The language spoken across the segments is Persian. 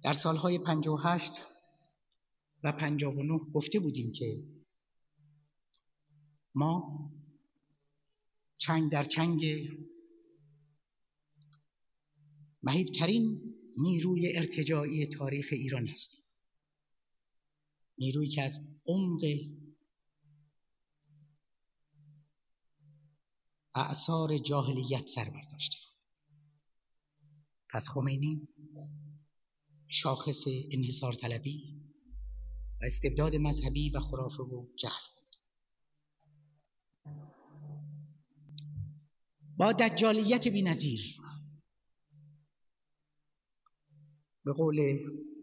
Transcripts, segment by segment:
در سالهای 58 و 59 گفته بودیم که ما چنگ در چنگ مهیبترین نیروی ارتجاعی تاریخ ایران هستیم. نیرویی که از عمق اعصار جاهلیت سر برداشته. پس خمینی شاخص انحصار طلبی و استبداد مذهبی و خرافه و جهل بود. با دجالیت بی‌نظیر به قول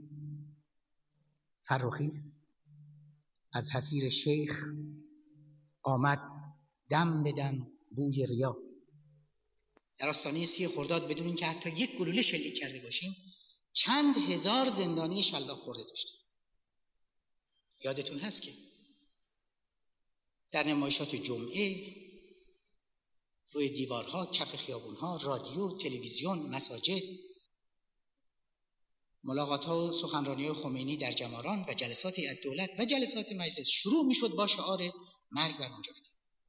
فرخی از حصیر شیخ آمد دم به دم بوی ریا. در آستانه 30 خرداد بدون اینکه حتی یک گلوله شلیک کرده باشیم چند هزار زندانی شلاق خورده داشتیم. یادتون هست که در نمایشات جمعه روی دیوارها، کف خیابونها، رادیو، تلویزیون، مساجد، ملاقات‌ها و سخنرانی‌های خمینی در جماران و جلسات هیئت دولت و جلسات مجلس شروع می‌شد با شعار مرگ بر مجاهدین.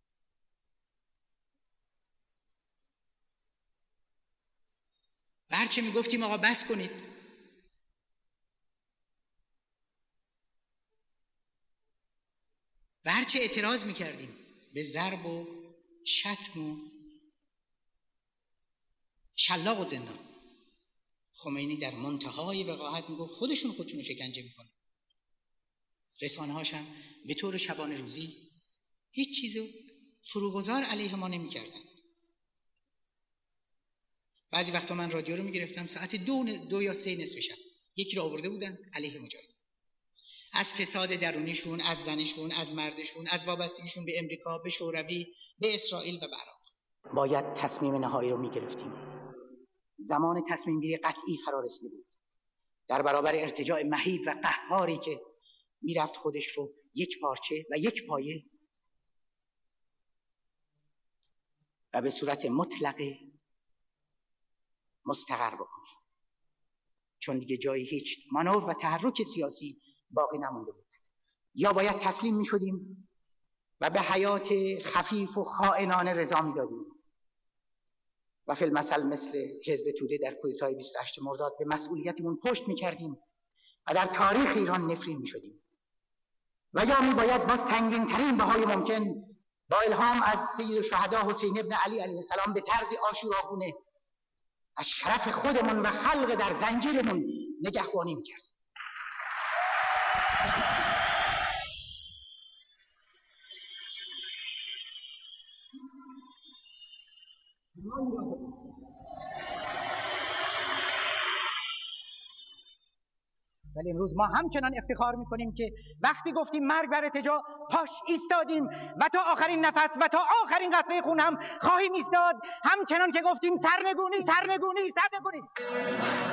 هرچه میگفتیم آقا بس کنید، و هرچه اعتراض میکردیم به ضرب و شتم و شلاق و زندان، خمینی در منتهای وقاحت میگفت خودشونو شکنجه میکنن. رسانه‌هاش هم به طور شبانه روزی هیچ چیزو فروگذار علیه ما نمیکردن. بعضی وقتا من رادیو رو میگرفتم ساعت 2 یا 3 نصف شب یکی رو آورده بودن علیه مجاهدین، از فساد درونیشون، از زنشون، از مردشون، از وابستگیشون به امریکا، به شوروی، به اسرائیل و به عراق. باید تصمیم نهایی رو میگرفتیم. زمان تصمیم گیری قطعی فرا رسیده بود در برابر ارتجاع مهیب و قهاری که میرفت خودش رو یک پارچه و یک پایه و به صورت مطلق مستقر بکنه، چون دیگه جایی هیچ مانور و تحرک سیاسی باقی نمونده بود. یا باید تسلیم می شدیم و به حیات خفیف و خائنانه رضا می دادیم و فی المثل مثل حزب توده در کودتای 28 مرداد به مسئولیتمون پشت می کردیم و در تاریخ ایران نفرین می شدیم، و یا می باید با سنگین ترین بهای ممکن با الهام از سید الشهدا حسین ابن علی علیه السلام به طرز عاشوراگونه از شرف خودمون و خلق در زنجیرمون نگهبانی می کردیم. ولی امروز ما همچنان افتخار میکنیم که وقتی گفتیم مرگ بر ارتجاع پاش ایستادیم و تا آخرین نفس و تا آخرین قطره خون هم خواهیم ایستاد، همچنان که گفتیم سرنگونی سرنگونی سرنگونی.